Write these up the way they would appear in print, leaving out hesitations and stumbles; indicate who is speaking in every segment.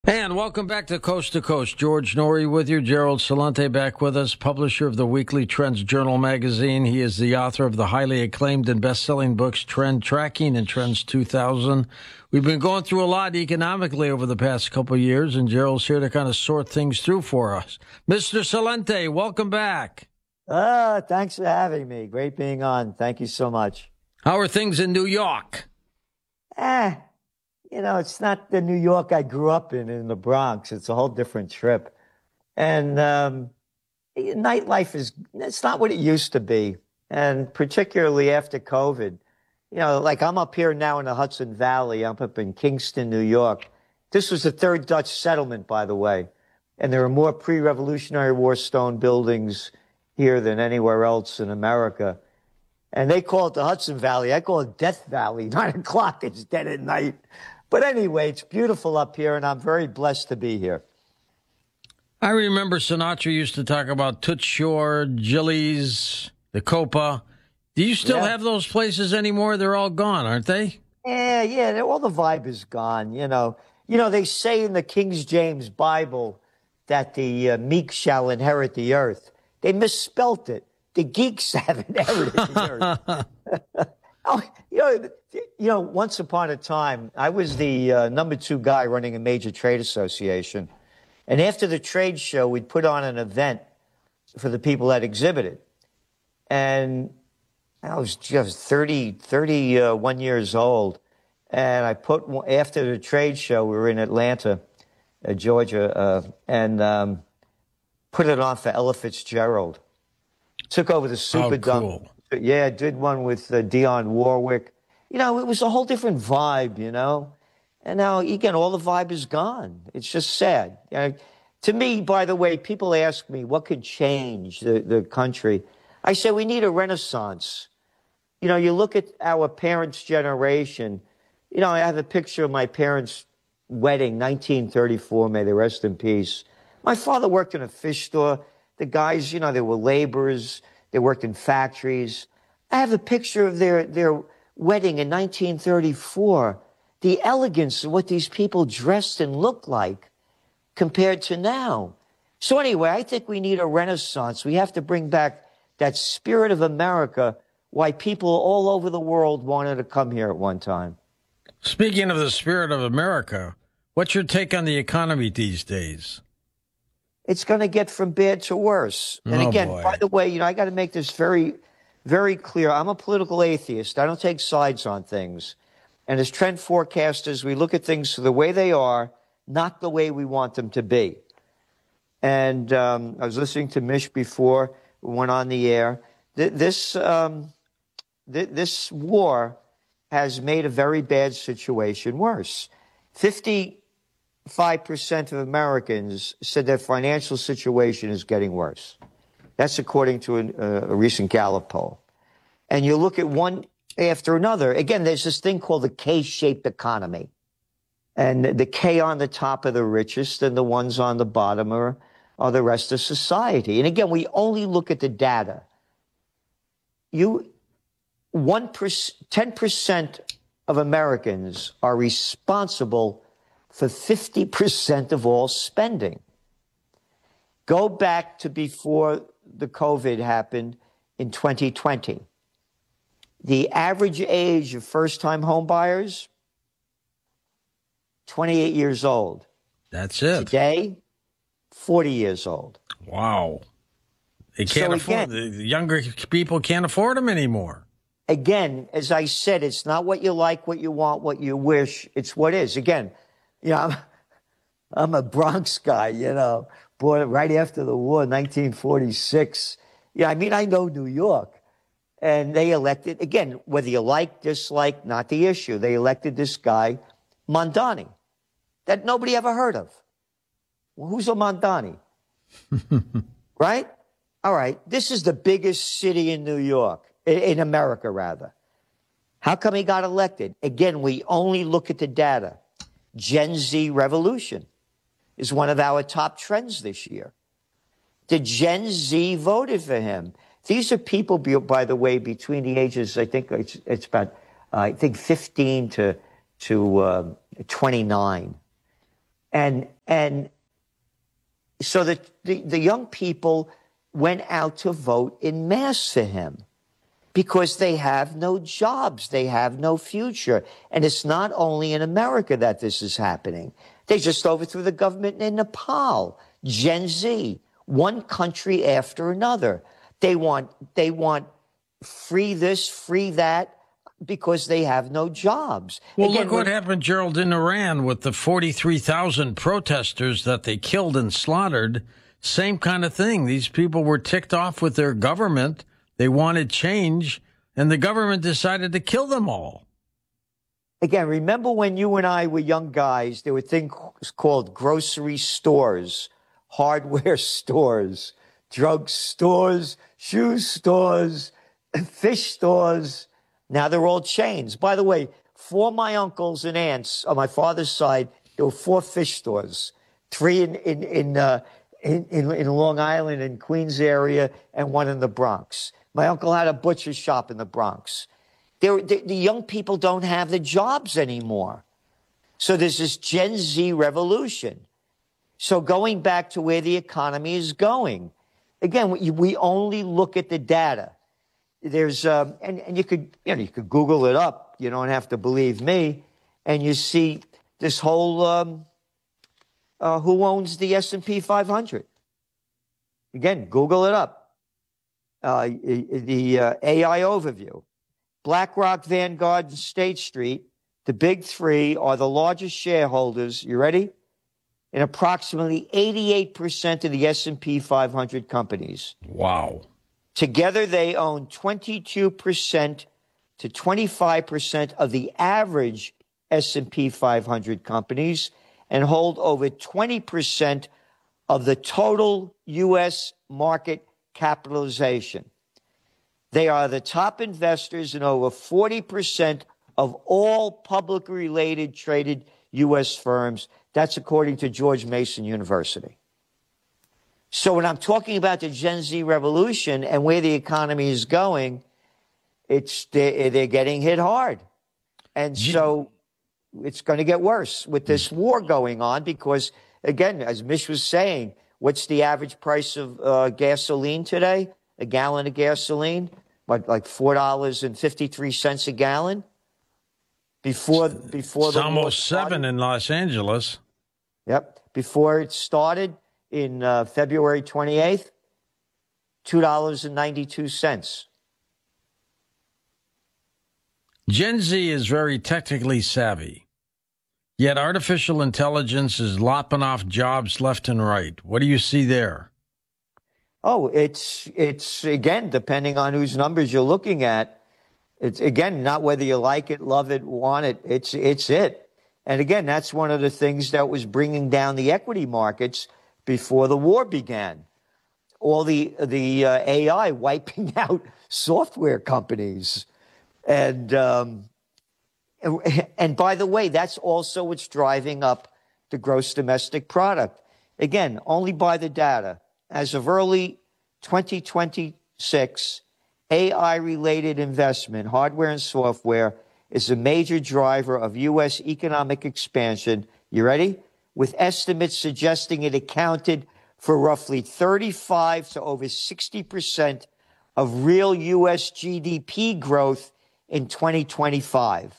Speaker 1: And welcome back to Coast to Coast. George Norrie with you. Gerald Celente back with us, publisher of the Weekly Trends Journal magazine. He is the author of the highly acclaimed and best-selling books Trend Tracking and Trends 2000. We've been going through a lot economically over the past couple of years, and Gerald's here to kind of sort things through for us. Mr. Celente, welcome back.
Speaker 2: Thanks for having me. Great being on. Thank you so much.
Speaker 1: How are things in New York?
Speaker 2: It's not the New York I grew up in the Bronx. It's a whole different trip. And nightlife it's not what it used to be. And particularly after COVID, like I'm up here now in the Hudson Valley. I'm up in Kingston, New York. This was the third Dutch settlement, by the way. And there are more pre-Revolutionary War stone buildings here than anywhere else in America. And they call it the Hudson Valley. I call it Death Valley. 9 o'clock, it's dead at night. But anyway, it's beautiful up here, and I'm very blessed to be here.
Speaker 1: I remember Sinatra used to talk about Toots Shor, Gillies, the Copa. Do you still have those places anymore? They're all gone, aren't they?
Speaker 2: Yeah. All the vibe is gone, They say in the King James Bible that the meek shall inherit the earth. They misspelt it. The geeks have inherited the earth. Once upon a time, I was the number 2 guy running a major trade association. And after the trade show, we'd put on an event for the people that exhibited. And I was just 31 years old. And after the trade show, we were in Atlanta, Georgia, and put it on for Ella Fitzgerald. Took over the Superdome.
Speaker 1: Cool.
Speaker 2: Yeah, did one with Dionne Warwick. It was a whole different vibe, And now, again, all the vibe is gone. It's just sad. To me, by the way, people ask me, what could change the country? I say we need a renaissance. You look at our parents' generation. I have a picture of my parents' wedding, 1934, may they rest in peace. My father worked in a fish store. The guys, they were laborers. They worked in factories. I have a picture of their wedding in 1934. The elegance of what these people dressed and looked like compared to now. So anyway, I think we need a renaissance. We have to bring back that spirit of America, why people all over the world wanted to come here at one time.
Speaker 1: Speaking of the spirit of America, what's your take on the economy these days?
Speaker 2: It's going to get from bad to worse. And again, by the way, I got to make this very, very clear. I'm a political atheist. I don't take sides on things. And as trend forecasters, we look at things the way they are, not the way we want them to be. And I was listening to Mish before we went on the air. This war has made a very bad situation worse. 55% of Americans said their financial situation is getting worse. That's according to a recent Gallup poll. And you look at one after another. Again, there's this thing called the K-shaped economy. And the K on the top are the richest, and the ones on the bottom are the rest of society. And again, we only look at the data. 10% of Americans are responsible for 50% of all spending. Go back to before the COVID happened in 2020. The average age of first-time home buyers, 28 years old.
Speaker 1: That's it.
Speaker 2: Today, 40 years old.
Speaker 1: Wow. They can't afford the younger people can't afford them anymore.
Speaker 2: Again, as I said, it's not what you like, what you want, what you wish. It's what is. Again, I'm a Bronx guy, born right after the war, 1946. I know New York. And they elected, again, whether you like, dislike, not the issue. They elected this guy, Mondani, that nobody ever heard of. Well, who's a Mondani? Right? All right. This is the biggest city in New York, in America, rather. How come he got elected? Again, we only look at the data. Gen Z revolution is one of our top trends this year. The Gen Z voted for him. These are people, by the way, between the ages, I think it's about, 15 to 29. And so the young people went out to vote in mass for him because they have no jobs. They have no future. And it's not only in America that this is happening. They just overthrew the government in Nepal. Gen Z, one country after another. They want free this, free that, because they have no jobs.
Speaker 1: Well, again, look what happened, Gerald, in Iran with the 43,000 protesters that they killed and slaughtered. Same kind of thing. These people were ticked off with their government. They wanted change, and the government decided to kill them all.
Speaker 2: Again, remember when you and I were young guys, there were things called grocery stores, hardware stores, drug stores, shoe stores, fish stores. Now they're all chains. By the way, 4 my uncles and aunts on my father's side, there were 4 fish stores, 3 in Long Island and Queens area, and 1 in the Bronx. My uncle had a butcher shop in the Bronx. The young people don't have the jobs anymore. So there's this Gen Z revolution. So going back to where the economy is going, again, we only look at the data. There's and you could Google it up. You don't have to believe me, and you see this whole who owns the S&P 500. Again, Google it up. The AI overview. BlackRock, Vanguard, and State Street, the big 3, are the largest shareholders. You ready? In approximately 88% of the S&P 500 companies.
Speaker 1: Wow.
Speaker 2: Together, they own 22% to 25% of the average S&P 500 companies and hold over 20% of the total U.S. market capitalization. They are the top investors in over 40% of all publicly related traded U.S. firms. That's according to George Mason University. So when I'm talking about the Gen Z revolution and where the economy is going, they're getting hit hard. And so it's going to get worse with this war going on because, again, as Mish was saying, what's the average price of gasoline today? A gallon of gasoline? Like $4.53 a gallon? Before
Speaker 1: it's almost $7 in Los Angeles.
Speaker 2: Yep. Before it started in February 28th, $2.92.
Speaker 1: Gen Z is very technically savvy, yet artificial intelligence is lopping off jobs left and right. What do you see there?
Speaker 2: Oh, it's again, depending on whose numbers you're looking at. It's, again, not whether you like it, love it, want it. It's it. And again, that's one of the things that was bringing down the equity markets before the war began. All the AI wiping out software companies. And by the way, that's also what's driving up the gross domestic product. Again, only by the data. As of early 2026, AI-related investment, hardware and software, is a major driver of U.S. economic expansion. You ready? With estimates suggesting it accounted for roughly 35 to over 60% of real U.S. GDP growth in 2025.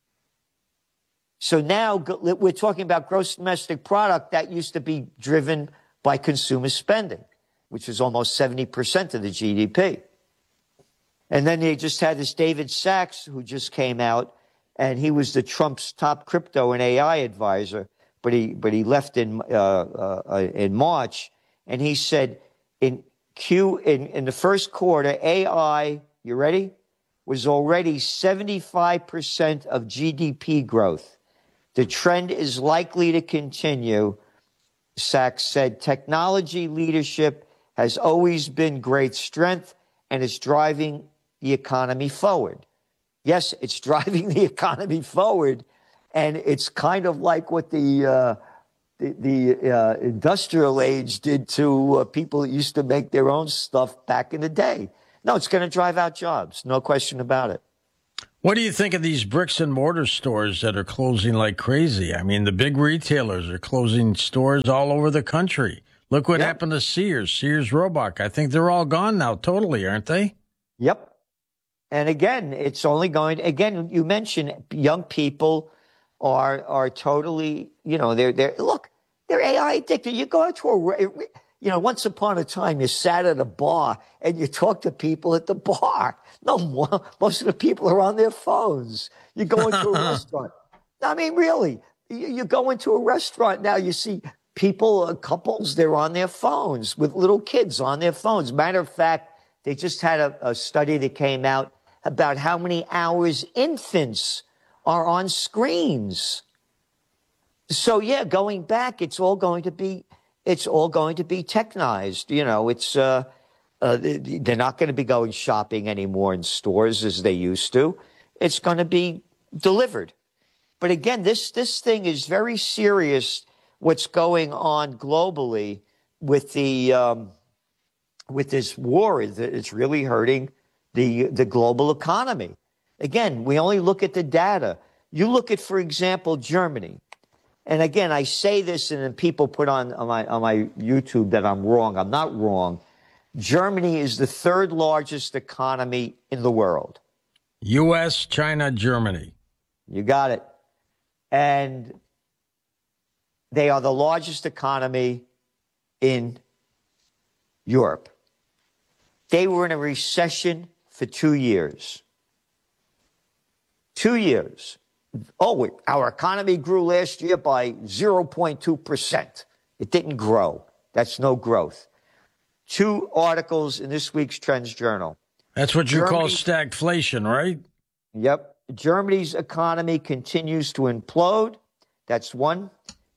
Speaker 2: So now we're talking about gross domestic product that used to be driven by consumer spending, which is almost 70% of the GDP. And then they just had this David Sachs who just came out, and he was the Trump's top crypto and AI advisor, but he left in March, and he said in the first quarter, AI, you ready, was already 75% of GDP growth. The trend is likely to continue. Sachs said technology leadership has always been great strength and is driving the economy forward. Yes, it's driving the economy forward, and it's kind of like what the industrial age did to people that used to make their own stuff back in the day. No, it's going to drive out jobs, no question about it.
Speaker 1: What do you think of these bricks and mortar stores that are closing like crazy? I mean, the big retailers are closing stores all over the country. Look what happened to Sears Roebuck. I think they're all gone now, totally, aren't they?
Speaker 2: Yep. And again, it's only going. Again, you mentioned young people are totally. They're AI addicted. You go out to once upon a time, you sat at a bar and you talked to people at the bar. No more. Most of the people are on their phones. You go into a restaurant. I mean, really, you go into a restaurant now, you see people, couples, they're on their phones with little kids on their phones. Matter of fact, they just had a study that came out about how many hours infants are on screens. So, yeah, going back, it's all going to be technized. They're not going to be going shopping anymore in stores as they used to. It's going to be delivered. But again, this thing is very serious. What's going on globally with with this war is that it's really hurting the global economy. Again, we only look at the data. You look at, for example, Germany. And again, I say this, and then people put on my YouTube that I'm wrong. I'm not wrong. Germany is the third largest economy in the world.
Speaker 1: U.S., China, Germany.
Speaker 2: You got it. And they are the largest economy in Europe. They were in a recession for 2 years. 2 years. Oh, our economy grew last year by 0.2%. It didn't grow. That's no growth. 2 articles in this week's Trends Journal.
Speaker 1: That's what you call stagflation, right?
Speaker 2: Yep. Germany's economy continues to implode. That's one.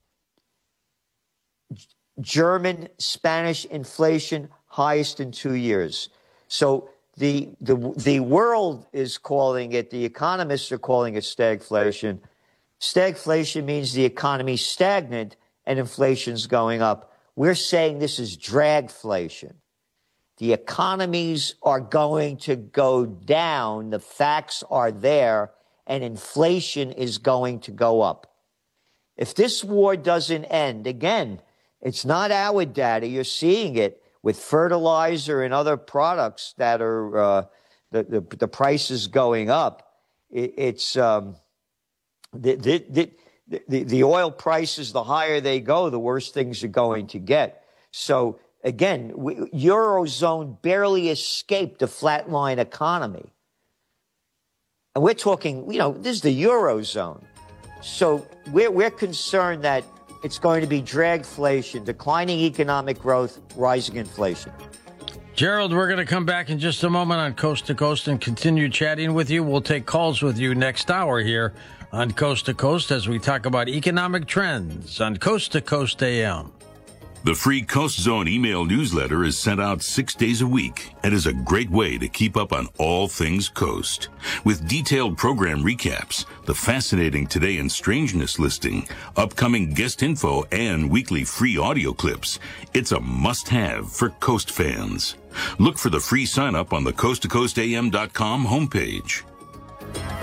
Speaker 2: German, Spanish inflation highest in 2 years. So the world is calling it, the economists are calling it stagflation. Stagflation means the economy's stagnant and inflation's going up. We're saying this is dragflation. The economies are going to go down. The facts are there, and inflation is going to go up. If this war doesn't end, again, it's not our data. You're seeing it with fertilizer and other products that are the prices going up. The oil prices, the higher they go, the worse things are going to get. So again, Eurozone barely escaped a flatline economy. And we're talking, this is the Eurozone. So we're concerned that it's going to be dragflation, declining economic growth, rising inflation.
Speaker 1: Gerald, we're going to come back in just a moment on Coast to Coast and continue chatting with you. We'll take calls with you next hour here on Coast to Coast as we talk about economic trends on Coast to Coast AM.
Speaker 3: The free Coast Zone email newsletter is sent out 6 days a week and is a great way to keep up on all things Coast. With detailed program recaps, the fascinating Today in Strangeness listing, upcoming guest info, and weekly free audio clips, it's a must-have for Coast fans. Look for the free sign-up on the coasttocoastam.com homepage.